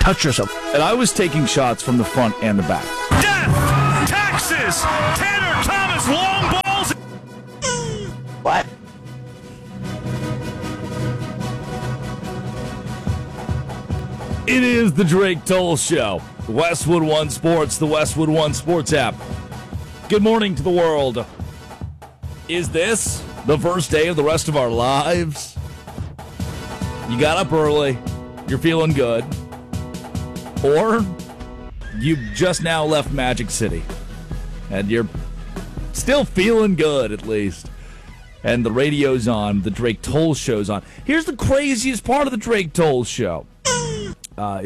touch yourself. And I was taking shots from the front and the back. Death! Taxes! Tanner Thomas long balls! What? It is the Drake Toll Show. Westwood One Sports, the Westwood One Sports app. Good morning to the world. Is this the first day of the rest of our lives? You got up early, you're feeling good, or you just now left Magic City and you're still feeling good at least. And the radio's on, the Drake Toll Show's on. Here's the craziest part of the Drake Toll Show. That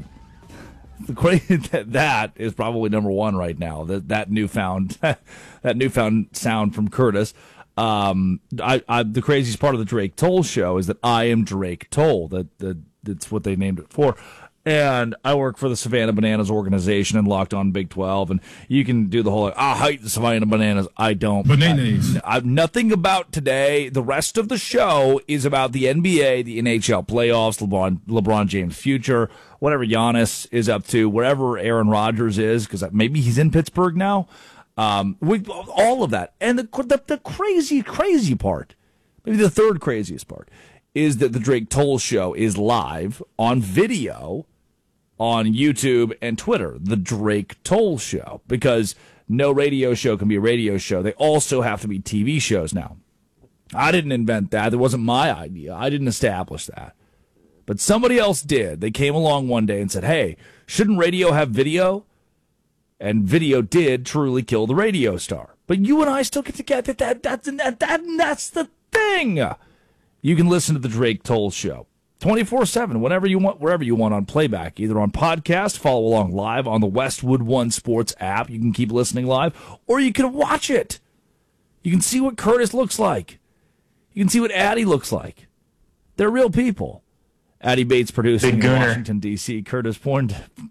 is probably number one right now. That newfound sound from Curtis. The craziest part of the Drake Toll Show is that I am Drake Toll. That's what they named it for. And I work for the Savannah Bananas organization and Locked On Big 12. And you can do the whole, I hate the Savannah Bananas. I don't. Bananas. I've nothing about today. The rest of the show is about the NBA, the NHL playoffs, LeBron James' future, whatever Giannis is up to, wherever Aaron Rodgers is, because maybe he's in Pittsburgh now. All of that. And the crazy part, maybe the third craziest part, is that the Drake Toll Show is live on video on YouTube and Twitter, the Drake Toll Show, because no radio show can be a radio show. They also have to be TV shows now. I didn't invent that. It wasn't my idea. I didn't establish that. But somebody else did. They came along one day and said, hey, shouldn't radio have video? And video did truly kill the radio star. But you and I still get to get that. That's the thing. You can listen to the Drake Toll Show 24/7, whenever you want, wherever you want on playback, either on podcast, follow along live on the Westwood One Sports app. You can keep listening live, or you can watch it. You can see what Curtis looks like. You can see what Addie looks like. They're real people. Addie Bates producing in Washington, D.C. Curtis Porn.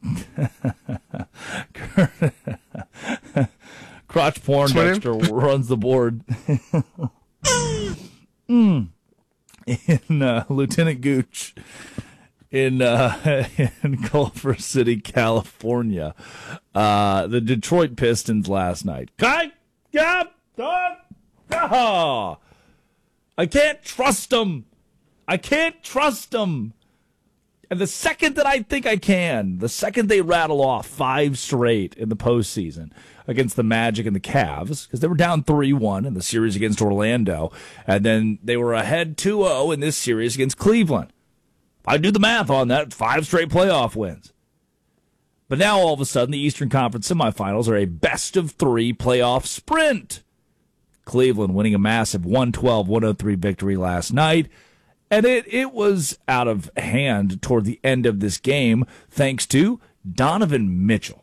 Crotch Porn Dexter runs the board. In Lieutenant Gooch in Culver City, California. The Detroit Pistons last night. I can't trust them. And the second that I think I can, the second they rattle off 5 straight in the postseason against the Magic and the Cavs, because they were down 3-1 in the series against Orlando, and then they were ahead 2-0 in this series against Cleveland. I do the math on that, 5 straight playoff wins. But now all of a sudden, the Eastern Conference semifinals are a best-of-3 playoff sprint. Cleveland winning a massive 112-103 victory last night. And it was out of hand toward the end of this game, thanks to Donovan Mitchell.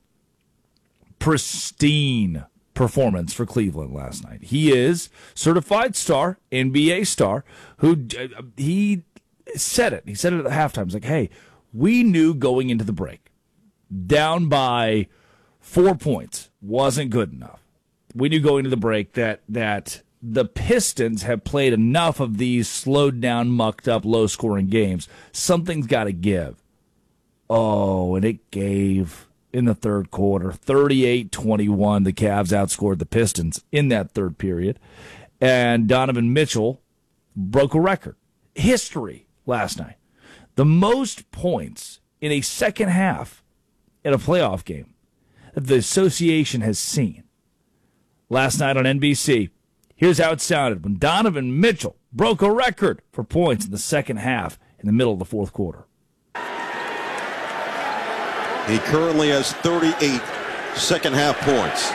Pristine performance for Cleveland last night. He is certified star, NBA star, who he said it. He said it at halftime. He's like, hey, we knew going into the break, down by 4 points wasn't good enough. We knew going into the break that the Pistons have played enough of these slowed down, mucked up, low-scoring games. Something's got to give. Oh, and it gave in the third quarter. 38-21, the Cavs outscored the Pistons in that third period. And Donovan Mitchell broke a record. History last night. The most points in a second half in a playoff game that the association has seen. Last night on NBC, here's how it sounded when Donovan Mitchell broke a record for points in the second half in the middle of the fourth quarter. He currently has 38 second-half points.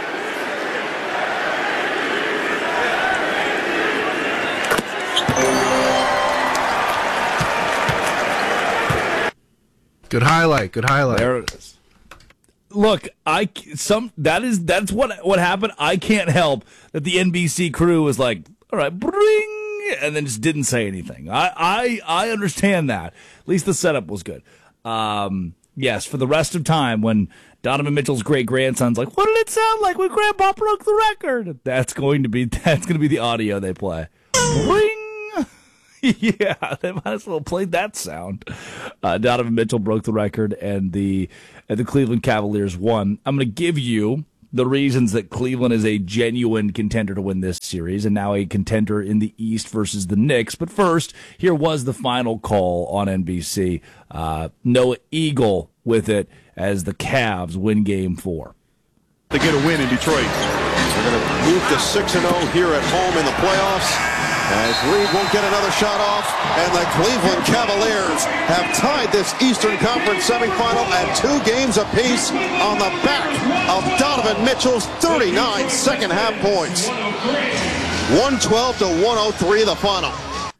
Good highlight. There it is. Look, that's what happened. I can't help that the NBC crew was like, all right, bring, and then just didn't say anything. I understand that. At least the setup was good. Yes, for the rest of time, when Donovan Mitchell's great-grandson's like, what did it sound like when Grandpa broke the record? That's going to be the audio they play. Bring! Yeah, they might as well play that sound. Donovan Mitchell broke the record, and the Cleveland Cavaliers won. I'm going to give you the reasons that Cleveland is a genuine contender to win this series, and now a contender in the East versus the Knicks. But first, here was the final call on NBC. Noah Eagle with it as the Cavs win Game 4. To get a win in Detroit. They're going to move to 6-0 here at home in the playoffs, as Reed won't get another shot off, and the Cleveland Cavaliers have tied this Eastern Conference semifinal at 2 games apiece on the back of Donovan Mitchell's 39 second-half points. 112 to 103 the final.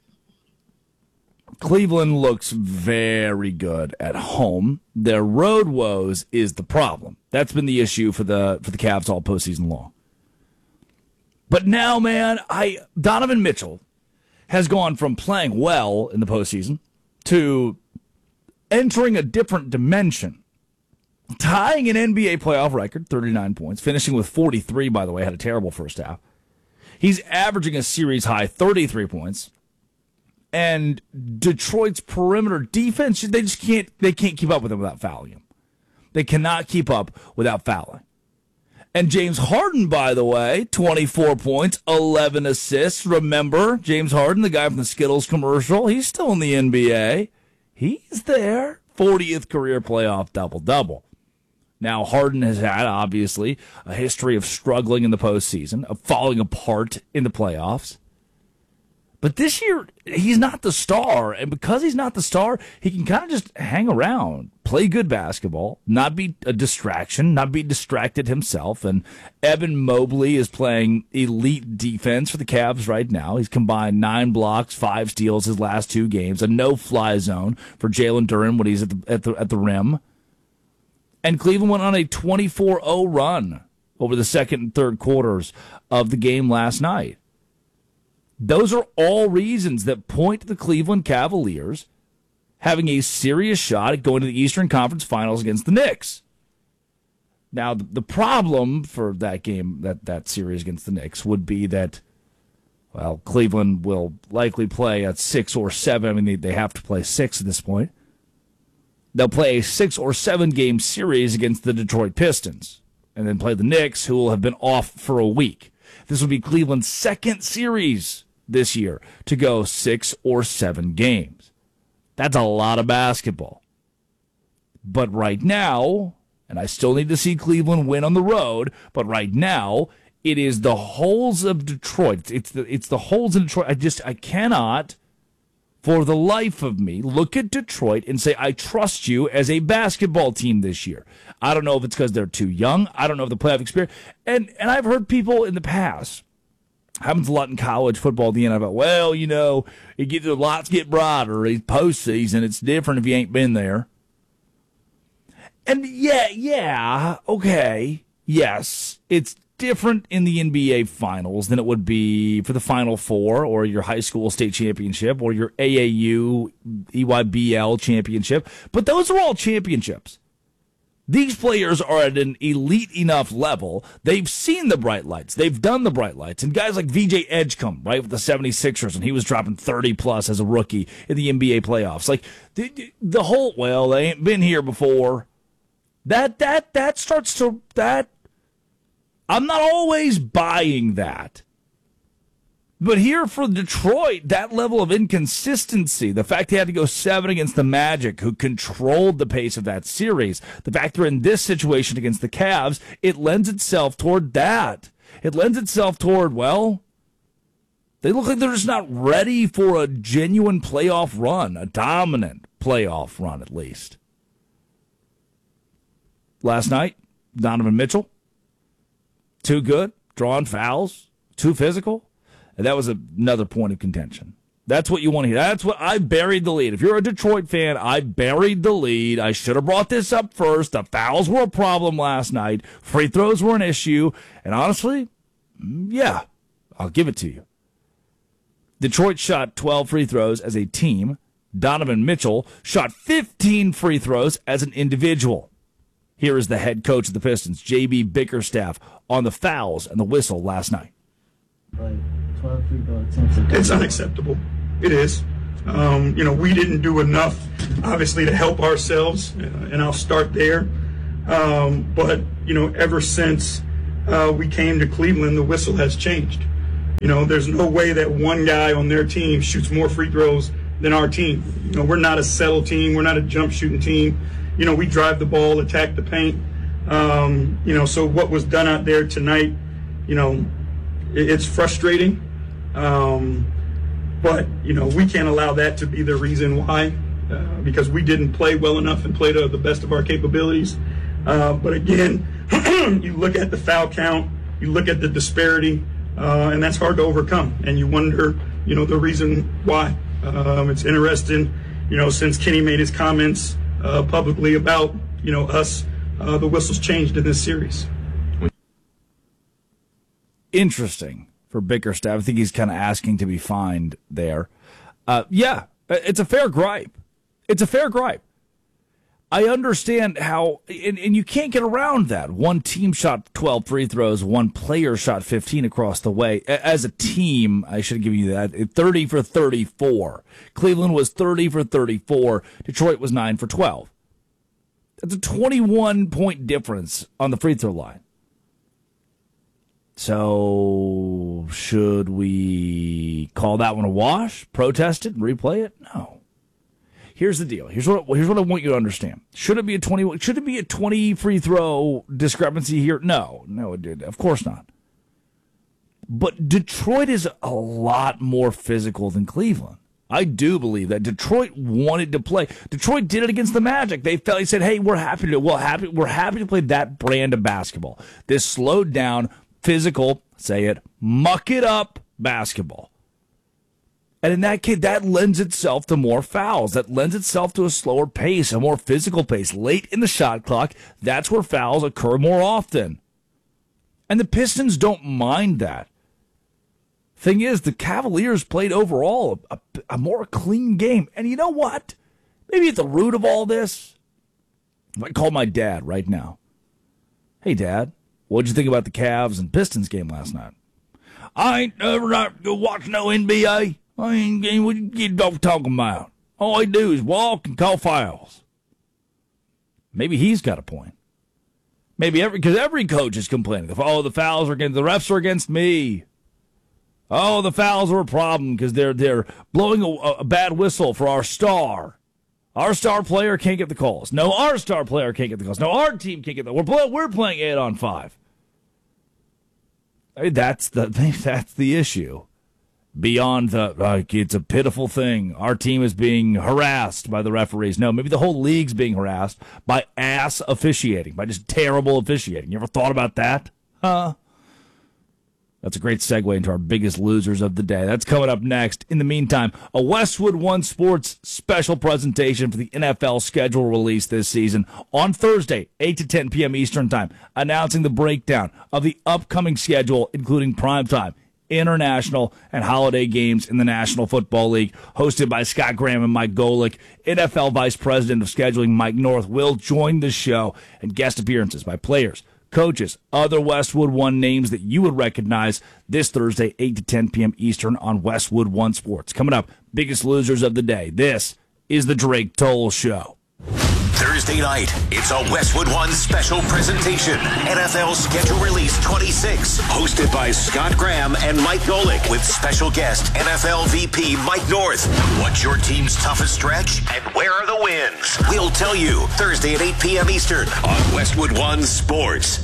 Cleveland looks very good at home. Their road woes is the problem. That's been the issue for the Cavs all postseason long. But now, man, Donovan Mitchell has gone from playing well in the postseason to entering a different dimension, tying an NBA playoff record, 39 points, finishing with 43, by the way, had a terrible first half. He's averaging a series-high 33 points. And Detroit's perimeter defense, they can't keep up with him without fouling him. They cannot keep up without fouling. And James Harden, by the way, 24 points, 11 assists. Remember, James Harden, the guy from the Skittles commercial, he's still in the NBA. He's there. 40th career playoff double-double. Now, Harden has had, obviously, a history of struggling in the postseason, of falling apart in the playoffs. But this year, he's not the star, and because he's not the star, he can kind of just hang around, play good basketball, not be a distraction, not be distracted himself. And Evan Mobley is playing elite defense for the Cavs right now. He's combined 9 blocks, 5 steals his last 2 games, a no-fly zone for Jalen Duren when he's at the rim. And Cleveland went on a 24-0 run over the second and third quarters of the game last night. Those are all reasons that point to the Cleveland Cavaliers having a serious shot at going to the Eastern Conference Finals against the Knicks. Now, the problem for that game, that series against the Knicks, would be that, well, Cleveland will likely play at 6 or 7. I mean, they have to play 6 at this point. They'll play a 6 or 7 game series against the Detroit Pistons, and then play the Knicks, who will have been off for a week. This will be Cleveland's second series this year to go 6 or 7 games. That's a lot of basketball. But right now, and I still need to see Cleveland win on the road, but right now, it is the holes of Detroit. It's the holes in Detroit. I cannot, for the life of me, look at Detroit and say, I trust you as a basketball team this year. I don't know if it's because they're too young. I don't know if the playoff experience. And I've heard people in the past, happens a lot in college football, the NFL. Well, you know, the lots get brighter. It's postseason. It's different if you ain't been there. And yeah, okay, yes, it's different in the NBA Finals than it would be for the Final Four or your high school state championship or your AAU, EYBL championship. But those are all championships. These players are at an elite enough level. They've seen the bright lights. They've done the bright lights. And guys like VJ Edgecombe, right, with the 76ers, and he was dropping 30-plus as a rookie in the NBA playoffs. Like, the whole, well, they ain't been here before. That starts to, I'm not always buying that. But here for Detroit, that level of inconsistency, the fact they had to go 7 against the Magic, who controlled the pace of that series, the fact they're in this situation against the Cavs, it lends itself toward that. It lends itself toward, well, they look like they're just not ready for a genuine playoff run, a dominant playoff run at least. Last night, Donovan Mitchell, too good, drawing fouls, too physical. And that was another point of contention. That's what you want to hear. That's what I buried the lead. If you're a Detroit fan, I buried the lead. I should have brought this up first. The fouls were a problem last night. Free throws were an issue. And honestly, yeah, I'll give it to you. Detroit shot 12 free throws as a team. Donovan Mitchell shot 15 free throws as an individual. Here is the head coach of the Pistons, J.B. Bickerstaff, on the fouls and the whistle last night. Like 12 free throw attempts. It's unacceptable. It is. We didn't do enough, obviously, to help ourselves, and I'll start there. But ever since we came to Cleveland, the whistle has changed. There's no way that one guy on their team shoots more free throws than our team. We're not a settle team. We're not a jump shooting team. We drive the ball, attack the paint. So what was done out there tonight, it's frustrating. But we can't allow that to be the reason why, because we didn't play well enough and play to the best of our capabilities. But again, you look at the foul count, you look at the disparity, and that's hard to overcome. And you wonder, the reason why. It's interesting, since Kenny made his comments publicly about, us, the whistle's changed in this series. Interesting for Bickerstaff. I think he's kind of asking to be fined there. Yeah, it's a fair gripe. It's a fair gripe. I understand how, and you can't get around that. One team shot 12 free throws, one player shot 15 across the way. As a team, I should give you that, 30 for 34. Cleveland was 30 for 34. Detroit was 9 for 12. That's a 21-point difference on the free throw line. So, should we call that one a wash? Protest it? Replay it? No. Here's the deal. Here's what I want you to understand. Should it be a 20 free throw discrepancy here? No, it did. Of course not. But Detroit is a lot more physical than Cleveland. I do believe that Detroit wanted to play. Detroit did it against the Magic. They said, "Hey, we're happy to play that brand of basketball. This slowed down, physical, muck it up basketball." And in that case, that lends itself to more fouls. That lends itself to a slower pace, a more physical pace. Late in the shot clock, that's where fouls occur more often. And the Pistons don't mind that. Thing is, the Cavaliers played overall a more clean game. And you know what? Maybe at the root of all this, I might call my dad right now. "Hey, Dad, what'd you think about the Cavs and Pistons game last night?" "I ain't never not go watch no NBA. I ain't getting what you talking about. All I do is walk and call fouls." Maybe he's got a point. Maybe because every coach is complaining. "Oh, the fouls are against the refs are against me. Oh, the fouls are a problem because they're blowing a bad whistle for our star. Our star player can't get the calls. No, our star player can't get the calls. No, our team can't get the. We're playing 8-on-5." I mean, that's the issue. Beyond it's a pitiful thing. Our team is being harassed by the referees. No, maybe the whole league's being harassed by ass officiating, by just terrible officiating. You ever thought about that? Huh? That's a great segue into our biggest losers of the day. That's coming up next. In the meantime, a Westwood One Sports special presentation for the NFL schedule release this season on Thursday, 8 to 10 p.m. Eastern Time, announcing the breakdown of the upcoming schedule, including primetime, international, and holiday games in the National Football League, hosted by Scott Graham and Mike Golick. NFL Vice President of Scheduling Mike North will join the show, and guest appearances by players, coaches, other Westwood One names that you would recognize this Thursday, 8 to 10 p.m. Eastern on Westwood One Sports. Coming up, biggest losers of the day. This is the Drake Toll Show. Thursday night, it's a Westwood One special presentation. NFL Schedule Release 26, hosted by Scott Graham and Mike Golick, with special guest NFL VP Mike North. What's your team's toughest stretch, and where are the wins? We'll tell you Thursday at 8 p.m. Eastern on Westwood One Sports.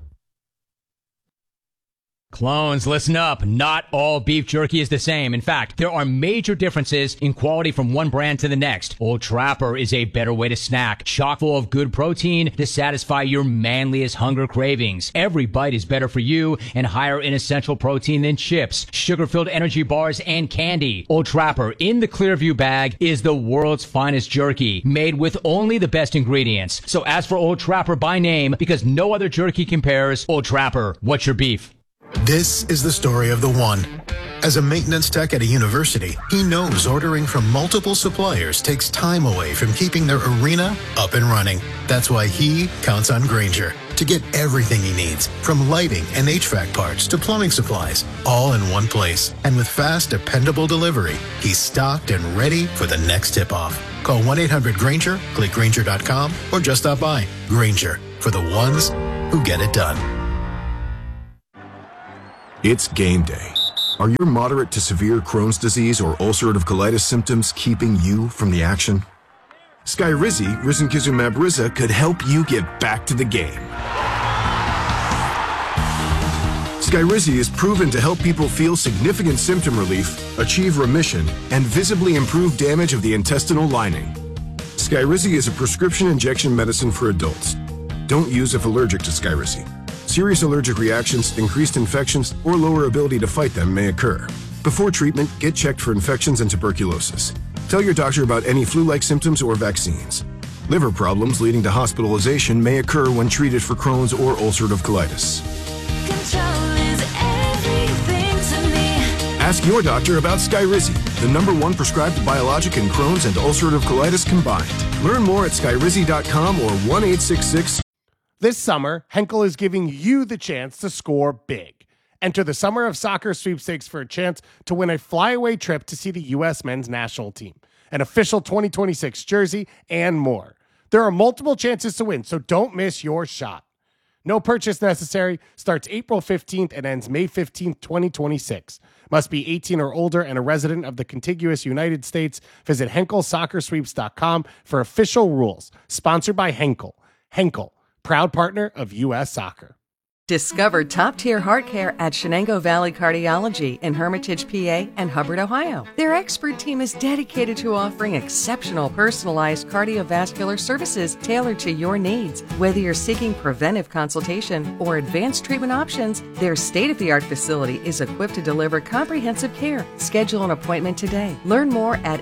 Clones, listen up. Not all beef jerky is the same. In fact, there are major differences in quality from one brand to the next. Old Trapper is a better way to snack, chock full of good protein to satisfy your manliest hunger cravings. Every bite is better for you and higher in essential protein than chips, sugar-filled energy bars, and candy. Old Trapper in the Clearview bag is the world's finest jerky, made with only the best ingredients. So ask for Old Trapper by name because no other jerky compares. Old Trapper, what's your beef? This is the story of the one. As a maintenance tech at a university, he knows ordering from multiple suppliers takes time away from keeping their arena up and running. That's why he counts on Grainger, to get everything he needs, from lighting and HVAC parts to plumbing supplies, all in one place. And with fast, dependable delivery, he's stocked and ready for the next tip-off. Call 1-800-GRAINGER, click Grainger.com, or just stop by. Grainger, for the ones who get it done. It's game day. Are your moderate to severe Crohn's disease or ulcerative colitis symptoms keeping you from the action? Skyrizi, risankizumab Riza, could help you get back to the game. Skyrizi is proven to help people feel significant symptom relief, achieve remission, and visibly improve damage of the intestinal lining. Skyrizi is a prescription injection medicine for adults. Don't use if allergic to Skyrizi. Serious allergic reactions, increased infections, or lower ability to fight them may occur. Before treatment, get checked for infections and tuberculosis. Tell your doctor about any flu-like symptoms or vaccines. Liver problems leading to hospitalization may occur when treated for Crohn's or ulcerative colitis. Ask your doctor about Skyrizi, the #1 prescribed biologic in Crohn's and ulcerative colitis combined. Learn more at skyrizi.com or 1-866. This summer, Henkel is giving you the chance to score big. Enter the Summer of Soccer sweepstakes for a chance to win a flyaway trip to see the U.S. men's national team, an official 2026 jersey, and more. There are multiple chances to win, so don't miss your shot. No purchase necessary, starts April 15th and ends May 15th, 2026. Must be 18 or older and a resident of the contiguous United States. Visit HenkelSoccerSweeps.com for official rules. Sponsored by Henkel. Henkel, proud partner of U.S. Soccer. Discover top-tier heart care at Shenango Valley Cardiology in Hermitage, PA, and Hubbard, Ohio. Their expert team is dedicated to offering exceptional personalized cardiovascular services tailored to your needs. Whether you're seeking preventive consultation or advanced treatment options, their state-of-the-art facility is equipped to deliver comprehensive care. Schedule an appointment today. Learn more at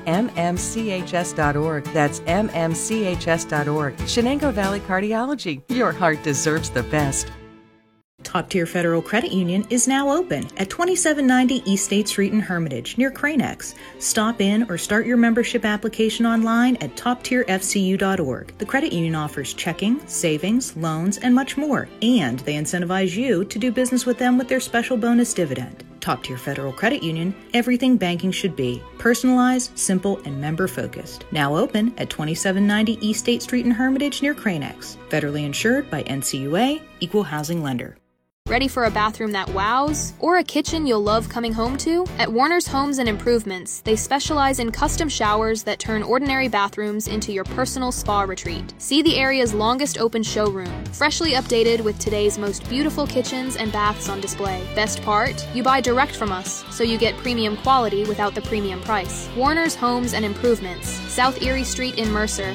mmchs.org. That's mmchs.org. Shenango Valley Cardiology. Your heart deserves the best. Top Tier Federal Credit Union is now open at 2790 East State Street in Hermitage, near Cranex. Stop in or start your membership application online at toptierfcu.org. The credit union offers checking, savings, loans, and much more, and they incentivize you to do business with them with their special bonus dividend. Top Tier Federal Credit Union, everything banking should be. Personalized, simple, and member-focused. Now open at 2790 East State Street in Hermitage, near Cranex. Federally insured by NCUA, Equal Housing Lender. Ready for a bathroom that wows? Or a kitchen you'll love coming home to? At Warner's Homes and Improvements, they specialize in custom showers that turn ordinary bathrooms into your personal spa retreat. See the area's longest open showroom, freshly updated with today's most beautiful kitchens and baths on display. Best part? You buy direct from us, so you get premium quality without the premium price. Warner's Homes and Improvements, South Erie Street in Mercer,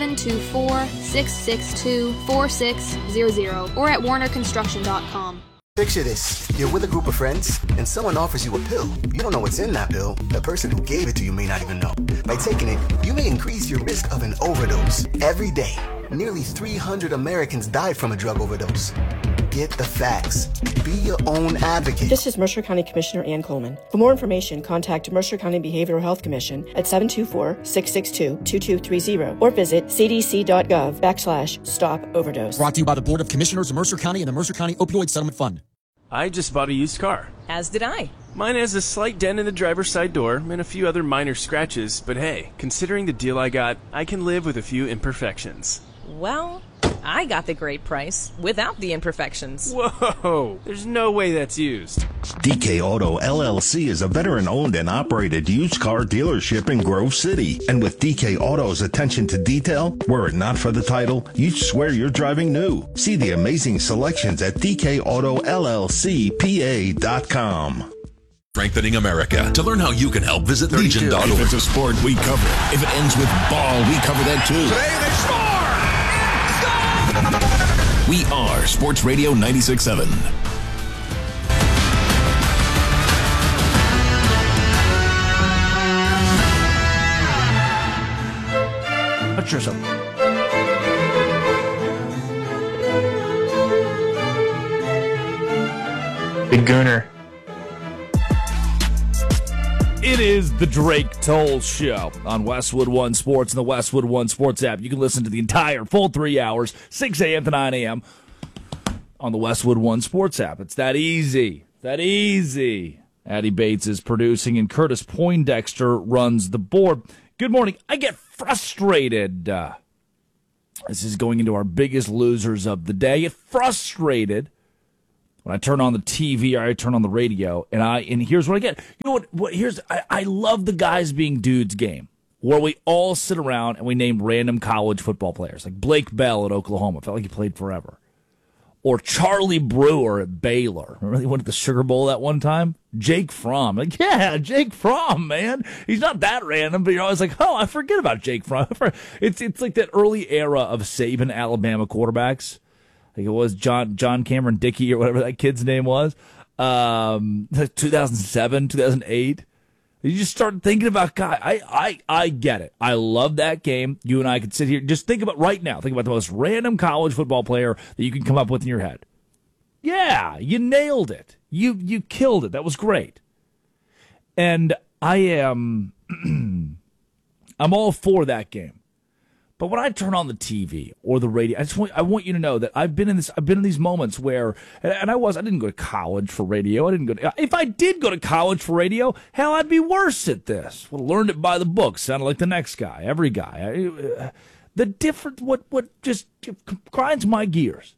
724-662-4600, or at warnerconstruction.com. Picture this. You're with a group of friends, and someone offers you a pill. You don't know what's in that pill. The person who gave it to you may not even know. By taking it, you may increase your risk of an overdose. Every day, nearly 300 Americans died from a drug overdose. Get the facts. Be your own advocate. This is Mercer County Commissioner Ann Coleman. For more information, contact Mercer County Behavioral Health Commission at 724-662-2230 or visit cdc.gov/stop-overdose. Brought to you by the Board of Commissioners of Mercer County and the Mercer County Opioid Settlement Fund. I just bought a used car. As did I. Mine has a slight dent in the driver's side door and a few other minor scratches, but hey, considering the deal I got, I can live with a few imperfections. Well, I got the great price without the imperfections. Whoa, there's no way that's used. DK Auto LLC is a veteran-owned and operated used car dealership in Grove City. And with DK Auto's attention to detail, were it not for the title, you'd swear you're driving new. See the amazing selections at DKAutoLLCPA.com. Strengthening America. To learn how you can help, visit Legion.org. If it's a sport, we cover it. If it ends with ball, we cover that too. Today they score! We are Sports Radio 96.7. Patricia. Big Gooner. It is the Drake Toll Show on Westwood One Sports and the Westwood One Sports app. You can listen to the entire full 3 hours, 6 a.m. to 9 a.m. on the Westwood One Sports app. It's that easy. That easy. Addie Bates is producing, and Curtis Poindexter runs the board. Good morning. I get frustrated. This is going into our biggest losers of the day. I get frustrated when I turn on the TV or I turn on the radio, and here's what I get. You know what? I love the Guys Being Dudes game, where we all sit around and we name random college football players, like Blake Bell at Oklahoma. Felt like he played forever. Or Charlie Brewer at Baylor. Remember he went to the Sugar Bowl that one time? Jake Fromm. Like, yeah, Jake Fromm, man. He's not that random, but you're always like, oh, I forget about Jake Fromm. It's like that early era of Saban Alabama quarterbacks. Like it was John Cameron Dickey or whatever that kid's name was. 2007, 2008. You just start thinking about, God, I get it. I love that game. You and I could sit here, just think about right now. Think about the most random college football player that you can come up with in your head. Yeah, you nailed it. You killed it. That was great. And I'm all for that game. But when I turn on the TV or the radio, I want you to know that I've been in these moments where, and I didn't go to college for radio. If I did go to college for radio, hell, I'd be worse at this. Would have learned it by the book. Sounded like the next guy, every guy. The different, what just grinds my gears.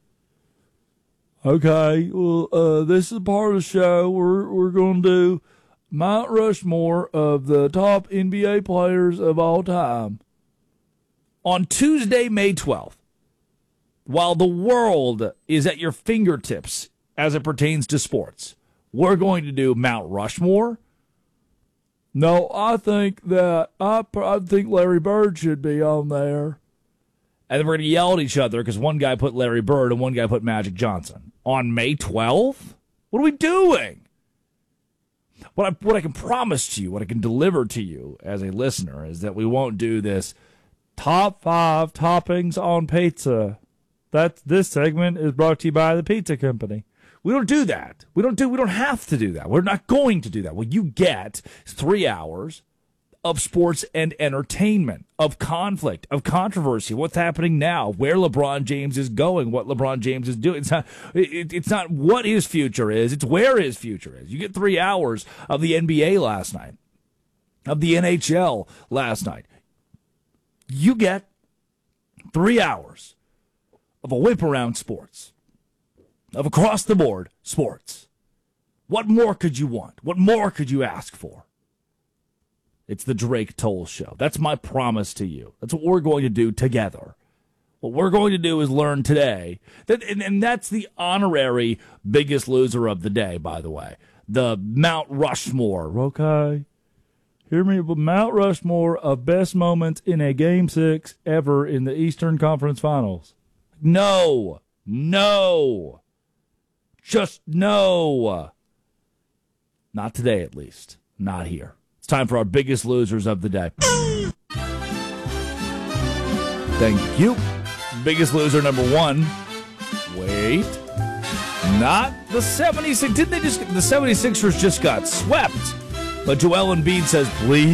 Okay, well, this is part of the show. We're going to do Mount Rushmore of the top NBA players of all time. On Tuesday, May 12th, while the world is at your fingertips as it pertains to sports, we're going to do Mount Rushmore. No, I think Larry Bird should be on there. And then we're going to yell at each other because one guy put Larry Bird and one guy put Magic Johnson. On May 12th? What are we doing? What I can promise to you, what I can deliver to you as a listener is that we won't do this top 5 toppings on pizza. This segment is brought to you by the pizza company. We don't do that. We don't have to do that. We're not going to do that. What you get is 3 hours of sports and entertainment, of conflict, of controversy, what's happening now, where LeBron James is going, what LeBron James is doing. It's not what his future is, it's where his future is. You get 3 hours of the NBA last night, of the NHL last night. You get 3 hours of a whip around sports, of across the board sports. What more could you want? What more could you ask for? It's the Drake Toll Show. That's my promise to you. That's what we're going to do together. What we're going to do is learn today. And that's the honorary biggest loser of the day, by the way. The Mount Rushmore, okay? Hear me, Mount Rushmore of best moments in a Game 6 ever in the Eastern Conference Finals. No. Just no. Not today, at least. Not here. It's time for our biggest losers of the day. Thank you. Biggest loser number 1. Wait. Not the 76ers. Didn't they just... The 76ers just got swept. But Joel Embiid says,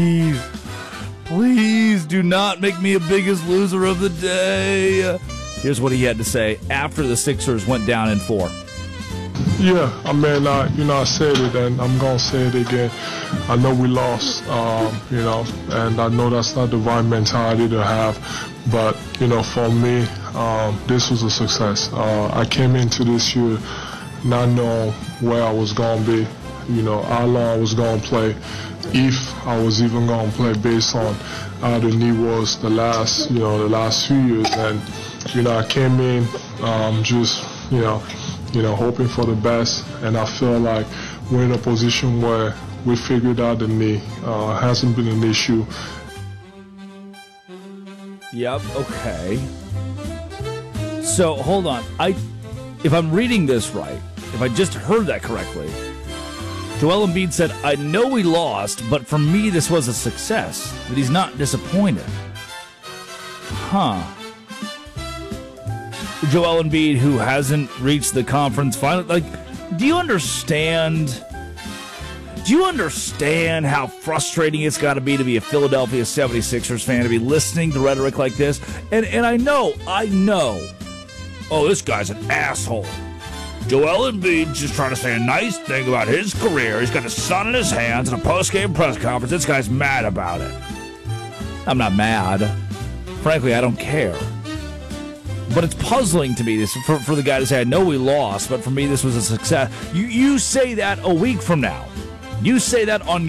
please do not make me a biggest loser of the day. Here's what he had to say after the Sixers went down in 4. Yeah, I mean, I said it, and I'm going to say it again. I know we lost, and I know that's not the right mentality to have. But, for me, this was a success. I came into this year not knowing where I was going to be, how long I was going to play, if I was even going to play based on how the knee was the last few years. And, I came in just, hoping for the best, and I feel like we're in a position where we figured out the knee. Hasn't been an issue. Yep, okay. So, hold on. If I'm reading this right, if I just heard that correctly, Joel Embiid said, I know we lost, but for me this was a success, that he's not disappointed. Huh. Joel Embiid, who hasn't reached the conference final, do you understand how frustrating it's got to be a Philadelphia 76ers fan, to be listening to rhetoric like this? And I know, oh, this guy's an asshole. Joel Embiid just trying to say a nice thing about his career. He's got his son in his hands in a post-game press conference. This guy's mad about it. I'm not mad. Frankly, I don't care. But it's puzzling to me this for the guy to say, I know we lost, but for me this was a success. You say that a week from now. You say that on